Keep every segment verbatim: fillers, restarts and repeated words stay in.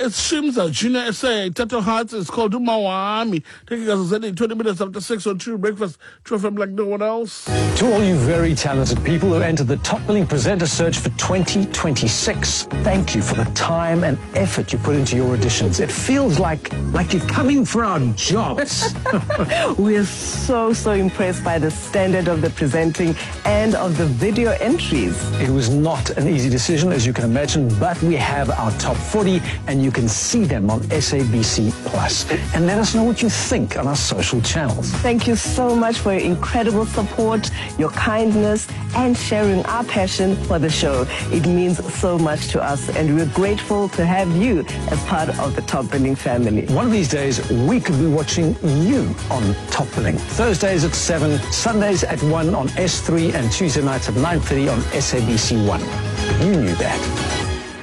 It's Shimza, Junior Essay, Tato Hearts, it's called Umawami. Taking us at twenty minutes after six on True Breakfast. True F M like no one else. To all you very talented people who entered the Top Billing Presenter Search for twenty twenty-six, thank you for the time and effort you put into your auditions. It feels like, like you're coming for our jobs. We're so, so impressed by the standard of the presenting and of the video entries. It was not an easy decision, as you can imagine, but we have our top forty, and you can see them on S A B C Plus. And let us know what you think on our social channels. Thank you so much for your incredible support, your kindness, and sharing our passion for the show. It means so much to us, and we're grateful to have you as part of the Top Billing family. One of these days, we could be watching you on Top Billing. Thursdays at seven, Sundays at one on S three, and Tuesday nights at nine thirty on S A B C one. You knew that.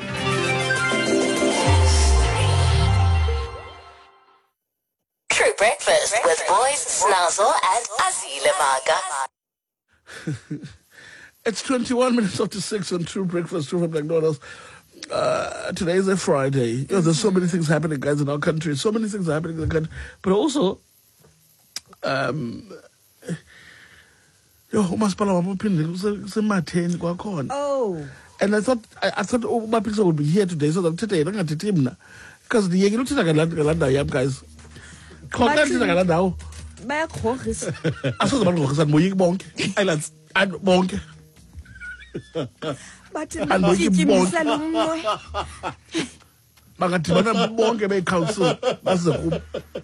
True Breakfast with Boys Snazo and Azile Maga. It's twenty-one minutes after six on True Breakfast, True F M like no one else. Uh, today is a Friday. You know, there's so many things happening, guys, in our country. So many things happening in the country. But also, um, yo, umasipala wabuphinde kusematheni kwakhona. Oh. And I thought I, I thought uMapisa would be here today, so that today ngangathethi mina because the yekile uthina ngalanda yam, guys. Khona thina ngalanda. Bayakhorisa. Asoze banqokhisa moyiki bonke. Islands and bonke. Bathi ngijimisa lo moya. Bangadibana bonke be-council baze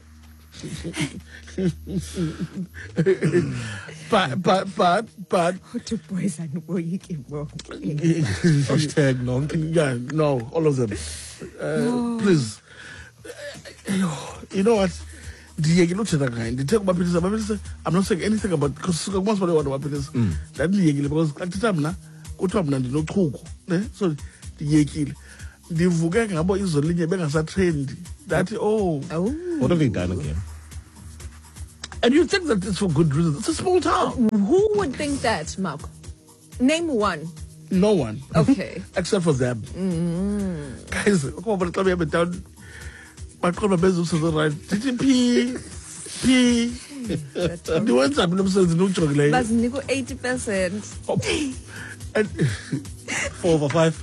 but but but but Two boys and boyiki bonke. Hashtag no, yeah, no, all of them. Uh, no. Please, you know what? I'm not saying anything about because most of what happens. That because at the time na, uthamna ndinochuku, ne? So diyekile. Ndivuke ngabo izolinye bengasatrend. That oh. What have they done again? And you think that it's for good reason? It's a small town. Who would think that, Mark? Name one. No one. Okay. Except for them. Mm. Guys, come on, let me have it down. My corner business is right. P P. The ones I'm not saying no chocolate. But Nico eighty percent. And four over five.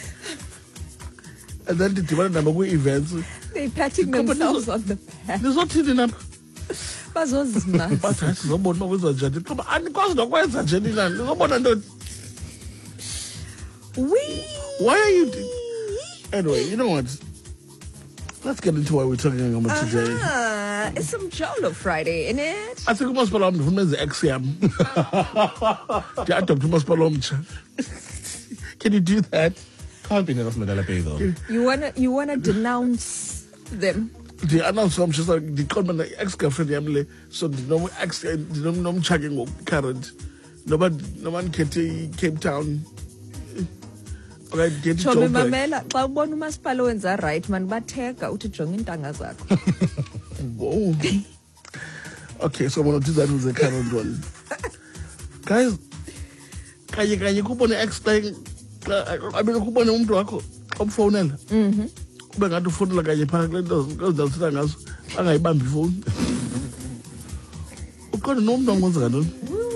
And then the one number one events. They patting themselves on the back. There's not hidden up. But what's nice? But that's no more with a journey. Come on, because the ones are journey. No more than that. We. Why are you? Anyway, you know what? Let's get into what we're talking about uh-huh. today. Ah, it's some Jolo Friday, isn't it? I think we must follow him. The X M. I talk to must follow him. Can you do that? Can't be enough Madala Bay though. You wanna, you wanna denounce them? The announce from just like the common ex-girlfriend family. So the no ex, the no no checking current. Nobody, no one came to Cape Town. Chobe mamela xa ubona umasipala wenza right man batheka uthi jonga intanga zakho. Whoa. Okay, so I'm going to do that with the current one. Guys, kanye kanye kubona explain I mean kubona umuntu wakho omfonela. Mhm. Ube ngathi ufonela kanye phakathi lento ngizawuthatha ngazo angayibambi ifoni. Uqonda nomuntu ongenza kanjani?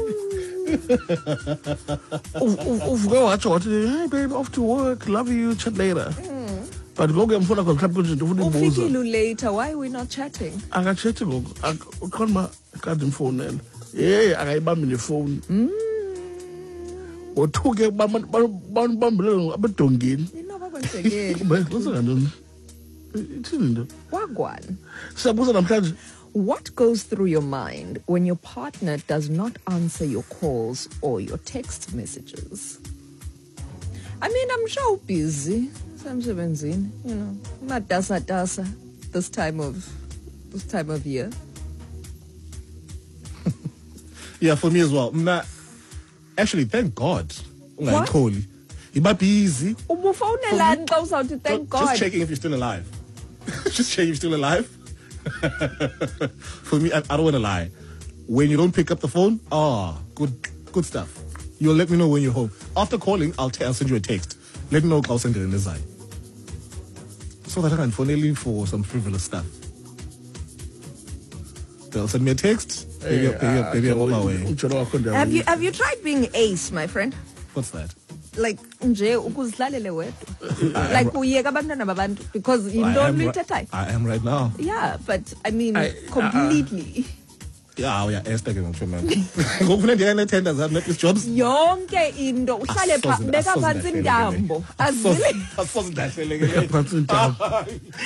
Uvuke watsho wathi hey babe off to work, love you, chat later. Mm. But ngoku yamfuna kwa club kunje ufuna ibuza. Ufikile later, why are we not chatting? Akachathi ngoku ukhona kade imfonela. Hey akayibambi nefoni. Mm. Othuke bambambelelo abadongeni. Ino bakwenzekile. Bayenza kanjani? Ithini nto? Wagwan. Siyabuza namhlanje. What goes through your mind when your partner does not answer your calls or your text messages? I mean, I'm sure busy. Samsebenzini, you know, madasa dasa this time of this time of year. Yeah, for me as well. Nah, actually, thank God. What? You might be easy. Thank God. Just checking if you're still alive. Just checking if you're still alive. For me, I, I don't want to lie. When you don't pick up the phone, ah, oh, good, good stuff. You'll let me know when you're home. After calling, I'll, t- I'll send you a text. Let me know I'll send it in the side. So so that I can phone you for some frivolous stuff. They'll send me a text. Maybe, Hey, maybe, uh, maybe I'm on my way. Utsholo wakho ndawo. Have you have you tried being ace, my friend? What's that? Like nje ukuzidlalele wedwa. Like uyeka abantwana babantu because I yinto am, ri- uyithethayo. I am right now. Yeah, but I mean I- completely. Yeah, we are Esther ke ngitsho man. Ngokufuna ndiye ne tenders zami net jobs. Yonke into uhlale pha Asoze- beka asoze phansi ndahlele intambo. ke. Azile. Asoze ndahlele Beka ke. phansi intambo.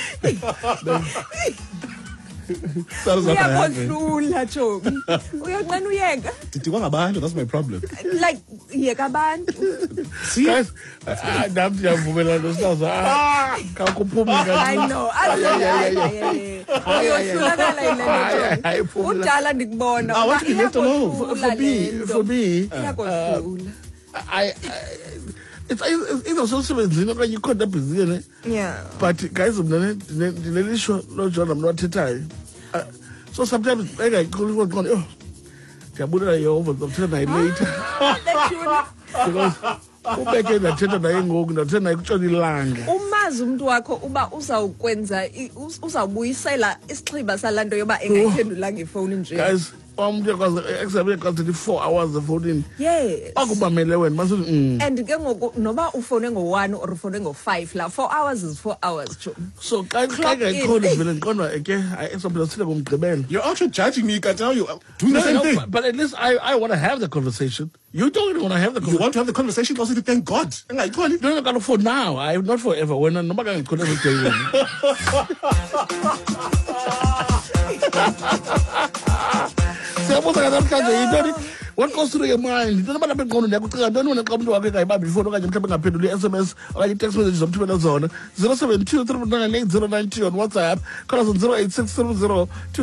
That is what I have. Uyakhohlula Chobi. Uyaqena uyeka. Didikwa ngabantu, that's my problem. Like yeka abantu. See? Guys, ah, nam ndiyavumelana noSnazo. Ah, khawuphumle I kanti. know. Ay, ay, ay, ay, ay. Uyohlulakala Ay, ay, ay, yile phumla. udala ndikubona. I want to be left alone. For, for me, for me, Iyakohlula. I, I it's it's either somsebenzini okanye ikhona busy ne. Yeah. But guys, mna ndinelisho lo John mna wathethayo. Uh, so sometimes engayikhululi ngoqondo, oh, ndiyabulela Yehova ngizothetha naye later. That tune. Because ubeke ndathetha naye ngoku ndathetha naye kutshona ilanga. Umazi umuntu wakho uba uzawukwenza i- uz- uzawubuyisela isixhiba salanto yoba engayiphendulanga ifoni nje. Guys, umuntu yakwazi exam yakwazi four hours efowunini. Yes. Akubamele wena masithi mm. And ke ngoku noba ufone ngo-one or ufone ngo-five la four hours is four hours Chobi. So xa Clock xa in. ngikhona vele ngiqonda ke hayi sophela sithe ngomgqibelo. You're actually judging me, Kata. You doing the No, same no, thing. but, but at least I, I want to have the conversation. You don't even want to have the You conversation. want to have the conversation also to thank God. Engayikhona. No, no, no, for now. I not forever. When I'm not going to every day. Siyabuza namhlanje yintoni what goes through your mind into abantu abengqondo ndiyakucinga ntoni wena xa umuntu wakhe engayibambi ifoni okanye mhlawumbe engaphenduli i-S M S okanye i-text message zomthumela zona zero seven two three nine eight zero nine two on WhatsApp call us on zero eight six seven zero two